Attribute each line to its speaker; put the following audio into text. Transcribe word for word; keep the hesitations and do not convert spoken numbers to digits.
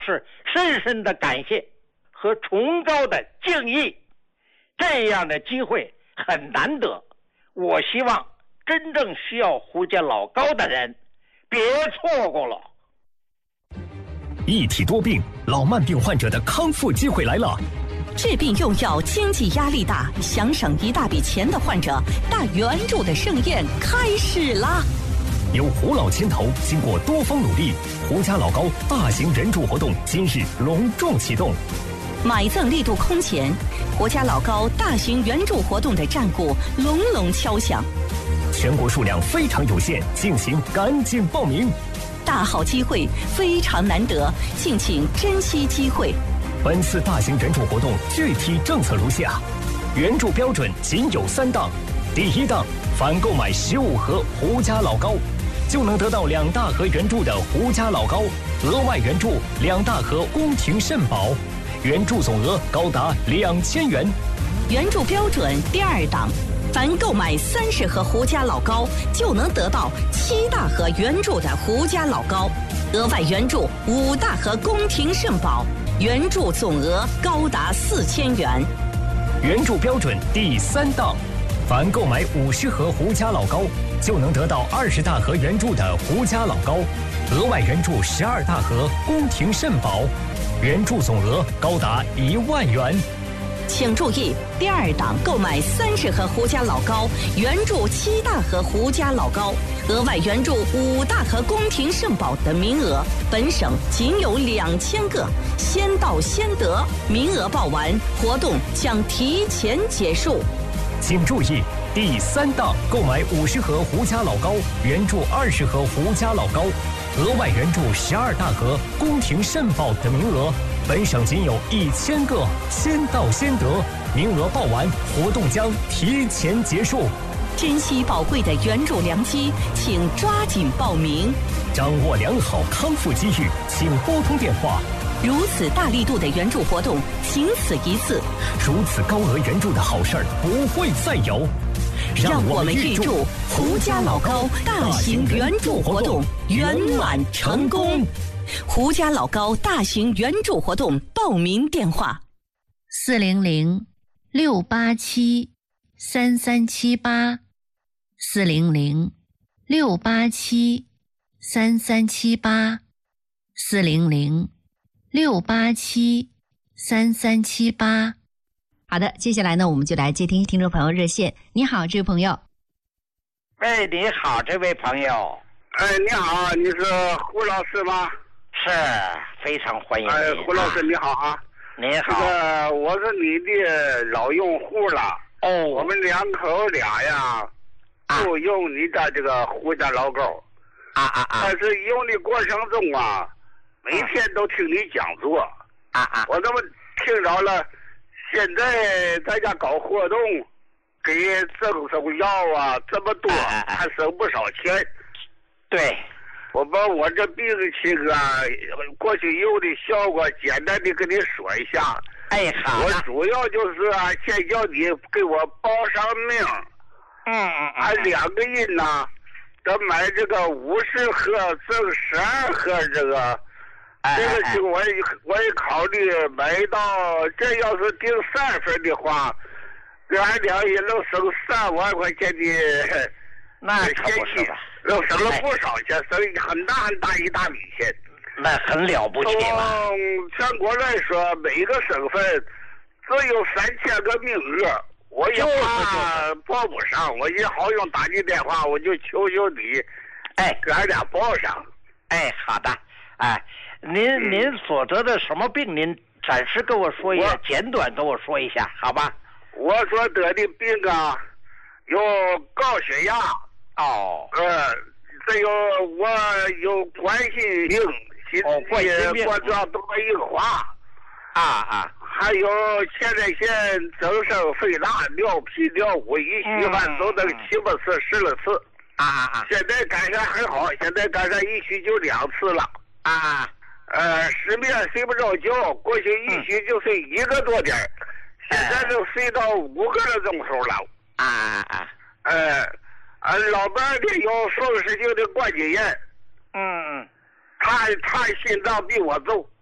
Speaker 1: 是深深的感谢和崇高的敬意。这样的机会很难得，我希望真正需要胡家老高的人别错过了。
Speaker 2: 一体多病，老慢病患者的康复机会来了。
Speaker 3: 治病用药经济压力大，想省一大笔钱的患者，大援助的盛宴开始啦！
Speaker 2: 由胡老牵头，经过多方努力，胡家老高大型援助活动今日隆重启动。
Speaker 3: 买赠力度空前，胡家老高大型援助活动的战鼓隆隆敲响。
Speaker 2: 全国数量非常有限，敬请赶紧报名。
Speaker 3: 大好机会非常难得，敬请珍惜机会。
Speaker 2: 本次大型援助活动具体政策如下：援助标准仅有三档。第一档，凡购买十五盒胡家老高，就能得到两大盒援助的胡家老高，额外援助两大盒宫廷肾宝，援助总额高达两千元。
Speaker 3: 援助标准第二档，凡购买三十盒胡家老高，就能得到七大盒援助的胡家老高，额外援助五大盒宫廷肾宝，援助总额高达四千元。
Speaker 2: 援助标准第三档，凡购买五十盒胡家老高，就能得到二十大盒援助的胡家老高，额外援助十二大盒宫廷肾宝，援助总额高达一万元。
Speaker 3: 请注意，第二档购买三十盒胡家老高，援助七大盒胡家老高，额外援助五大盒宫廷肾宝的名额，本省仅有两千个，先到先得，名额报完，活动将提前结束。
Speaker 2: 请注意，第三档购买五十盒胡家老高，援助二十盒胡家老高，额外援助十二大盒宫廷肾宝的名额，本省仅有一千个，先到先得，名额报完，活动将提前结束。
Speaker 3: 珍惜宝贵的援助良机，请抓紧报名。
Speaker 2: 掌握良好康复机遇，请拨通电话。
Speaker 3: 如此大力度的援助活动，仅此一次。
Speaker 2: 如此高额援助的好事儿不会再有。
Speaker 3: 让我们预祝胡家老高大型援助活动圆满成功。胡家老高大型援助活动报名电话：
Speaker 4: 四零零六八七三三七八，四零零六八七三三七八，四零零六八七三三七八。
Speaker 5: 好的，接下来呢，我们就来接听听众朋友热线。你好，这位朋友。
Speaker 1: 喂，你好，这位朋友。
Speaker 6: 哎，你好，你是胡老师吗？
Speaker 1: 是，非常欢迎你。
Speaker 6: 哎，胡老师你好啊。
Speaker 1: 你好。
Speaker 6: 这个我是你的老用户了。
Speaker 1: 哦。
Speaker 6: 我们两口俩呀，都用你的这个胡家老高。
Speaker 1: 啊啊啊！
Speaker 6: 但是用的过程中啊，每天都听你讲座。
Speaker 1: 啊啊！
Speaker 6: 我怎么听着了？现在大家搞活动，给赠送药啊，这么多，还省不少钱。
Speaker 1: 对，
Speaker 6: 我把我这病情啊，过去用的效果，简单的跟你说一下。
Speaker 1: 哎，好。
Speaker 6: 我主要就是啊，先叫你给我报上名。
Speaker 1: 嗯嗯。
Speaker 6: 俺两个人呢，得买这个五十盒赠十二盒这个。这个就我也我也考虑买到，这要是订三份的话，俺俩也能省三万块钱的，
Speaker 1: 那可不是吧？
Speaker 6: 能省了不少钱，省很大很大一大笔钱。
Speaker 1: 那很了不起了。
Speaker 6: 从全国来说，每个省份只有三千个名额，我也怕报不上，我也好用打你电话，我就求求你，
Speaker 1: 哎，
Speaker 6: 给俺俩报上。
Speaker 1: 哎，好的，哎。您您所得的什么病？您暂时跟我说一下，简短跟我说一下，好吧？
Speaker 6: 我所得的病啊，有高血压。
Speaker 1: 哦。
Speaker 6: 呃，这有我有冠心病，心肌冠状动脉硬化。
Speaker 1: 啊啊。
Speaker 6: 还有前列腺增生肥大，尿频尿污，一虚汗都能七八次、十来次。
Speaker 1: 啊啊啊！
Speaker 6: 现在改善很好，现在改善一虚就两次了。
Speaker 1: 啊。
Speaker 6: 呃，失眠睡不着觉，过去一宿就睡一个多点，嗯、现在都睡到五个钟头了。
Speaker 1: 啊啊！
Speaker 6: 呃，俺老伴儿的有风湿性的关节炎。
Speaker 1: 嗯，
Speaker 6: 他他心脏比我重。